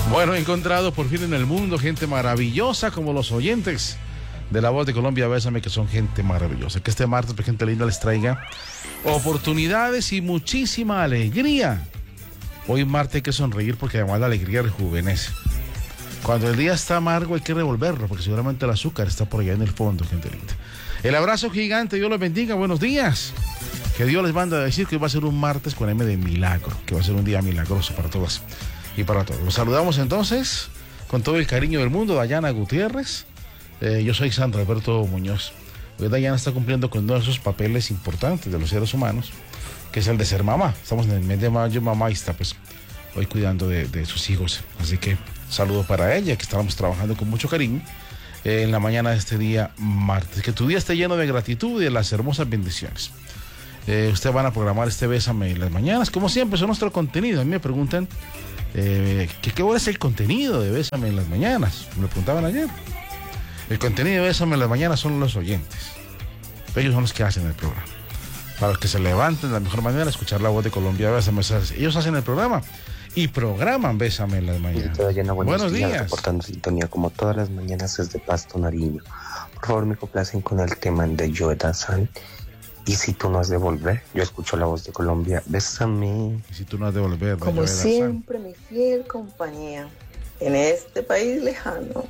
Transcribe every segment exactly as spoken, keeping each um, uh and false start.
Bueno, he encontrado por fin en el mundo gente maravillosa como los oyentes de La Voz de Colombia. Bésame, que son gente maravillosa. Que este martes, pues, gente linda, les traiga oportunidades y muchísima alegría. Hoy martes hay que sonreír porque además la alegría rejuvenece. Cuando el día está amargo hay que revolverlo porque seguramente el azúcar está por allá en el fondo, gente linda. El abrazo gigante, Dios los bendiga, buenos días. Que Dios les manda a decir que hoy va a ser un martes con M de milagro, que va a ser un día milagroso para todas y para todos. Los saludamos entonces con todo el cariño del mundo, Dayana Gutiérrez. Eh, yo soy Sandro Alberto Muñoz. Hoy Dayana está cumpliendo con uno de esos papeles importantes de los seres humanos, que es el de ser mamá. Estamos en el mes de mayo, mamá y está pues hoy cuidando de, de sus hijos. Así que saludo para ella, que estamos trabajando con mucho cariño eh, en la mañana de este día martes. Que tu día esté lleno de gratitud y de las hermosas bendiciones. Eh, ustedes van a programar este Bésame en las mañanas, como siempre, es nuestro contenido. A mí me preguntan eh, que qué es el contenido de Bésame en las mañanas. Me lo preguntaban ayer. El contenido de Bésame en las mañanas son los oyentes. Ellos son los que hacen el programa. Para los que se levanten de la mejor manera, escuchar La Voz de Colombia, Bésame. Ellos hacen el programa y programan Bésame en las mañanas. Llena, buenos, buenos días. días. Reportando sintonía como todas las mañanas desde Pasto, Nariño. Por favor, me complacen con el tema de Joe Dassin. Y si tú no has de volver, yo escucho La Voz de Colombia, bésame. Y si tú no has de volver, de como siempre, mi fiel compañía en este país lejano.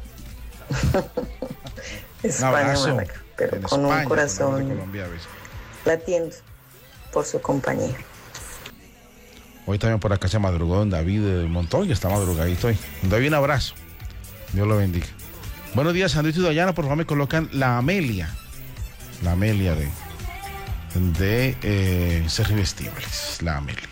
España, Málaga, pero en con España, un corazón Colombia, latiendo por su compañía. Hoy también por acá se madrugó don David del Montón, y está madrugadito hoy. Don David, un abrazo. Dios lo bendiga. Buenos días, Sandrito y Dayana. Por favor, me colocan la Amelia. La Amelia de, de eh, Sergio Estíbaliz. La Amelia.